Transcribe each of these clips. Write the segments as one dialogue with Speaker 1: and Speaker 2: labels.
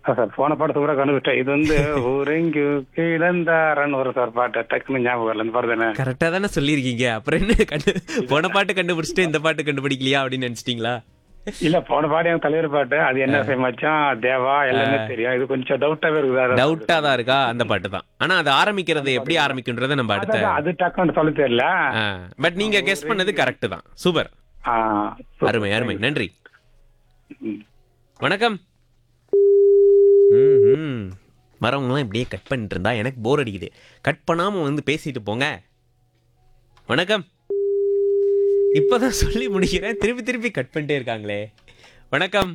Speaker 1: Sir போன பாடத்தை கூட கண்டுபிடிச்சேன். இது வந்து ஊரெங்கு கிடந்தாரன்னு ஒரு சார் பாட்டு டக்குன்னு ஞாபகம் வரல. இந்த பாட்டு தானே?
Speaker 2: கரெக்டா தானே சொல்லியிருக்கீங்க. அப்புறம் என்ன போன பாட்டு கண்டுபிடிச்சிட்டு இந்த பாட்டு கண்டுபிடிக்கலையா அப்படின்னு நினைச்சிட்டீங்களா?
Speaker 1: இல்ல போன பாட்டு என் தலைவர் பாட்டு. அது என்ன மச்சான் தேவா எல்லாமே தெரியும். இது கொஞ்சம் டவுட்டாவே இருக்குது.
Speaker 2: டவுட்டா தான் இருக்கா? அந்த பாட்டு தான். ஆனா அது ஆரம்பிக்கிறது எப்படி ஆரம்பிக்குன்றத நம்ம அடுத்த
Speaker 1: அது டக்குன்னு சொல்ல தெரியல.
Speaker 2: பட் நீங்க கெஸ் பண்ணது கரெக்ட் தான். சூப்பர்,
Speaker 1: ஆ,
Speaker 2: அருமை அருமை, நன்றி.
Speaker 1: ம்.
Speaker 2: வணக்கம். வரவங்களாம் இப்படியே கட் பண்ணிட்டு இருந்தா எனக்கு போர் அடிக்குது. கட் பண்ணாம வந்து பேசிட்டு போங்க. வணக்கம். இப்பதான் சொல்லி முடிக்கிறேன், திருப்பி திருப்பி கட் பண்ணிட்டே இருக்காங்களே. வணக்கம்.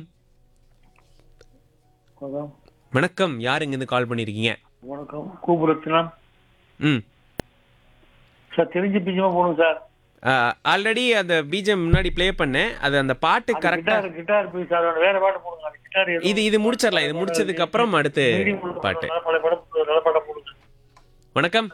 Speaker 2: வணக்கம், யார் இங்கிருந்து கால் பண்ணிருக்கீங்க?
Speaker 3: வணக்கம், கூபுரத்தினம்
Speaker 2: ம்
Speaker 3: சார். தெரிஞ்சு பிஜிமா போகணும் சார்.
Speaker 2: ஆல்ரெடி அந்த பிஜிஎம் முன்னாடி ப்ளே பண்ணேன். அது அந்த பாட்டு கரெக்டா
Speaker 3: கிட்டார் போய் சார், வேற பாட்டு போடுங்க. கிட்டார்
Speaker 2: இது முடிச்சிடலாம். இது முடிச்சதுக்கு அப்புறம் அடுத்து பாட்டு.
Speaker 3: பல படம் நல்ல படம் போடுங்க.
Speaker 2: வணக்கம்.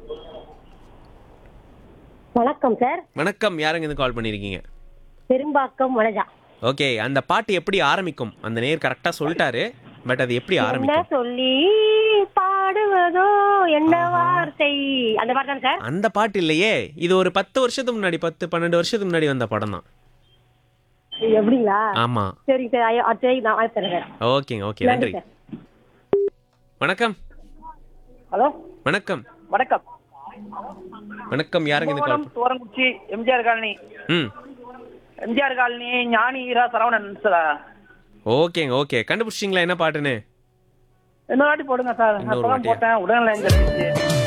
Speaker 4: வணக்கம் சார்.
Speaker 2: வணக்கம், யாருங்க இருந்து கால் பண்ணிருக்கீங்க?
Speaker 4: பெரும்பாக்கம் வனஜா.
Speaker 2: ஓகே, அந்த பாட்டு எப்படி ஆரம்பிக்கும்? அந்த நேர் கரெக்டா சொல்லிட்டாரு, பட் அது எப்படி
Speaker 4: என்ன
Speaker 2: ஆரம்பிக்கும்?
Speaker 4: சொல்லி பாடுவதோ என்ன வார்த்தை, அந்த பாட்டு தான் சார்.
Speaker 2: அந்த பாட்டு இல்லையே. இது ஒரு 10 வருஷத்துக்கு முன்னாடி, 10-12 வருஷத்துக்கு முன்னாடி வந்த படம் தான்.
Speaker 4: எப்படிங்களா?
Speaker 2: ஆமா.
Speaker 4: சரிங்க சார், சரி நான் வாய்ப்பு தரேன்.
Speaker 2: ஓகேங்க, ஓகே, நன்றி. வணக்கம்.
Speaker 4: ஹலோ
Speaker 2: வணக்கம்.
Speaker 3: வணக்கம்.
Speaker 2: வணக்கம், யாருங்க இருந்து கால்?
Speaker 3: தோரங்குச்சி எம்ஜிஆர் காலனி.
Speaker 2: ம்
Speaker 3: எம்ஜிஆர் காலனி ஞானி ஈரா சரவணன் சார்.
Speaker 2: ஓகேங்க, ஓகே. கண்டுபிடிச்சிங்களா என்ன பாட்டுன்னு?
Speaker 3: இன்னொரு வாட்டி போடுங்க சார்.
Speaker 2: இன்னொரு
Speaker 3: அப்பதான்
Speaker 2: வாட்டியா?
Speaker 3: போட்டேன், உடனே